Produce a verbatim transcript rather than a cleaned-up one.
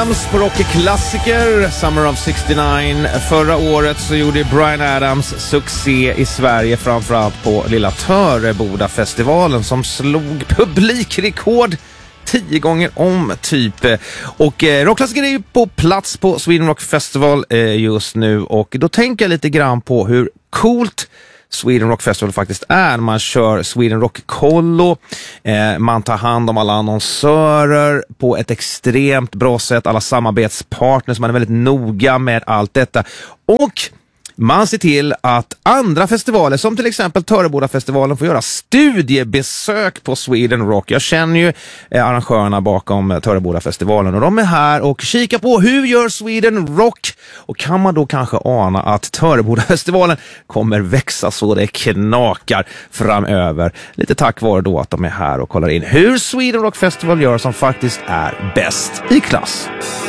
Adams på rockklassiker Summer of sextionio. Förra året så gjorde Bryan Adams succé i Sverige, framförallt på lilla Töreboda-festivalen som slog publikrekord tio gånger om typ. Och eh, rockklassiker är ju på plats på Sweden Rock Festival eh, just nu, och då tänker jag lite grann på hur coolt Sweden Rock Festival faktiskt är. Man kör Sweden Rock Kollo, eh, man tar hand om alla annonsörer på ett extremt bra sätt, alla samarbetspartners, man är väldigt noga med allt detta, och man ser till att andra festivaler som till exempel Töreboda-festivalen får göra studiebesök på Sweden Rock. Jag känner ju eh, arrangörerna bakom eh, Töreboda-festivalen, och de är här och kikar på hur gör Sweden Rock, och kan man då kanske ana att Töreboda-festivalen kommer växa så det knakar framöver. Lite tack vare då att de är här och kollar in hur Sweden Rock Festival gör, som faktiskt är bäst i klass.